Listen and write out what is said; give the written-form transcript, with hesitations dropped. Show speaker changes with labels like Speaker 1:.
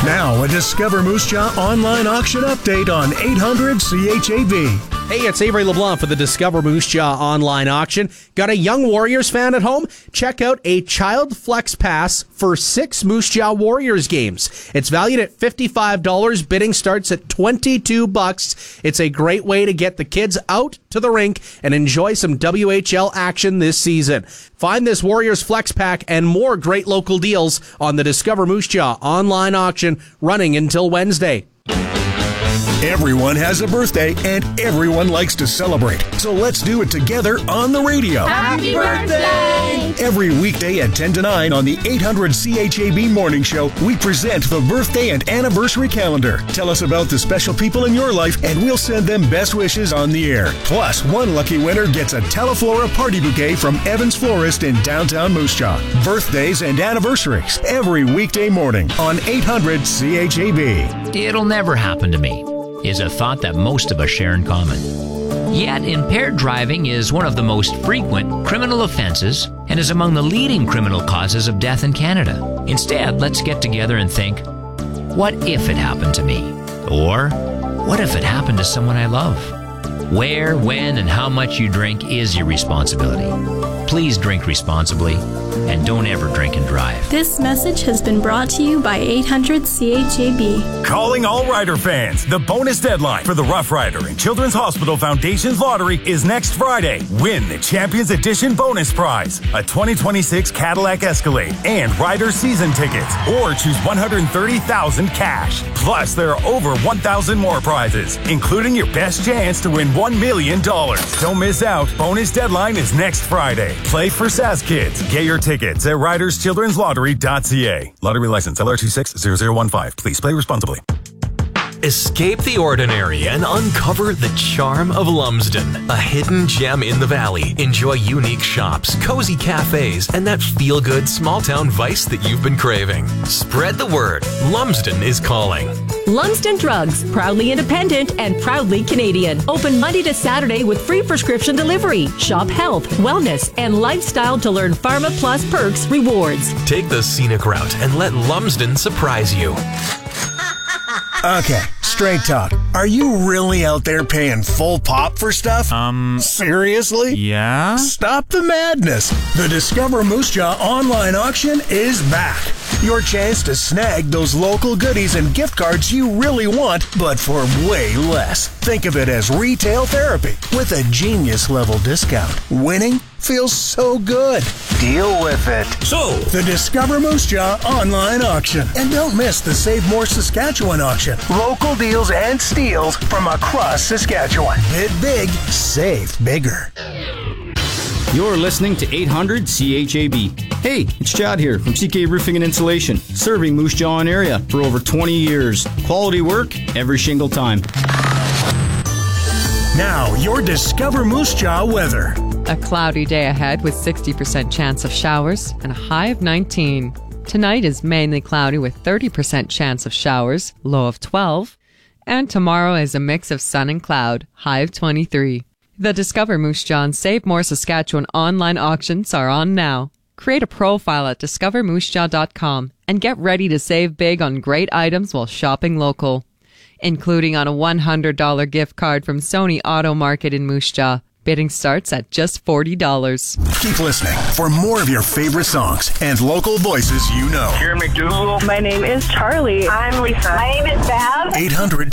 Speaker 1: Now, a Discover Moose Jaw online auction update on 800 CHAB.
Speaker 2: Hey, it's Avery LeBlanc for the Discover Moose Jaw online auction. Got a young Warriors fan at home? Check out a Child Flex Pass for 6 Moose Jaw Warriors games. It's valued at $55. Bidding starts at $22. It's a great way to get the kids out to the rink and enjoy some WHL action this season. Find this Warriors Flex Pack and more great local deals on the Discover Moose Jaw online auction running until Wednesday.
Speaker 1: Everyone has a birthday and everyone likes to celebrate. So let's do it together on the radio.
Speaker 3: Happy birthday!
Speaker 1: Every weekday at 10 to 9 on the 800 CHAB Morning Show, we present the birthday and anniversary calendar. Tell us about the special people in your life and we'll send them best wishes on the air. Plus, one lucky winner gets a Teleflora party bouquet from Evans Florist in downtown Moose Jaw. Birthdays and anniversaries every weekday morning on 800 CHAB.
Speaker 4: It'll never happen to me is a thought that most of us share in common. Yet, impaired driving is one of the most frequent criminal offenses and is among the leading criminal causes of death in Canada. Instead, let's get together and think, what if it happened to me? Or, what if it happened to someone I love? Where, when, and how much you drink is your responsibility. Please drink responsibly and don't ever drink and drive.
Speaker 5: This message has been brought to you by 800 CHAB.
Speaker 6: Calling all Rider fans. The bonus deadline for the Rough Rider and Children's Hospital Foundation's lottery is next Friday. Win the Champions Edition bonus prize, a 2026 Cadillac Escalade and Rider season tickets, or choose $130,000 cash. Plus, there are over 1,000 more prizes, including your best chance to win $1 million. Don't miss out. Bonus deadline is next Friday. Play for SAS Kids. Get your tickets at riderschildrenslottery.ca. Lottery license LR260015. Please play responsibly.
Speaker 7: Escape the ordinary and uncover the charm of Lumsden, a hidden gem in the valley. Enjoy unique shops, cozy cafes, and that feel-good small-town vice that you've been craving. Spread the word. Lumsden is calling.
Speaker 8: Lumsden Drugs, proudly independent and proudly Canadian. Open Monday to Saturday with free prescription delivery. Shop health, wellness, and lifestyle to learn Pharma Plus perks rewards.
Speaker 7: Take the scenic route and let Lumsden surprise you.
Speaker 1: Okay, straight talk. Are you really out there paying full pop for stuff? Seriously?
Speaker 9: Yeah?
Speaker 1: Stop the madness. The Discover Moose Jaw online auction is back. Your chance to snag those local goodies and gift cards you really want, but for way less. Think of it as retail therapy with a genius-level discount. Winning feels so good. Deal with it. So, the Discover Moose Jaw online auction. And don't miss the Save More Saskatchewan auction. Local deals and steals from across Saskatchewan. Bid big, save bigger.
Speaker 10: You're listening to 800 CHAB. Hey, it's Chad here from CK Roofing and Insulation, serving Moose Jaw area for over 20 years. Quality work every shingle time.
Speaker 1: Now, your Discover Moose Jaw weather.
Speaker 11: A cloudy day ahead with 60% chance of showers and a high of 19. Tonight is mainly cloudy with 30% chance of showers, low of 12. And tomorrow is a mix of sun and cloud, high of 23. The Discover Moose Jaw and Save More Saskatchewan online auctions are on now. Create a profile at discovermoosejaw.com and get ready to save big on great items while shopping local, including on a $100 gift card from Sony Auto Market in Moose Jaw. Bidding starts at just $40.
Speaker 1: Keep listening for more of your favorite songs and local voices you know.
Speaker 12: Here, McDougal. My name is Charlie. I'm Lisa. My name is Bev.
Speaker 1: 800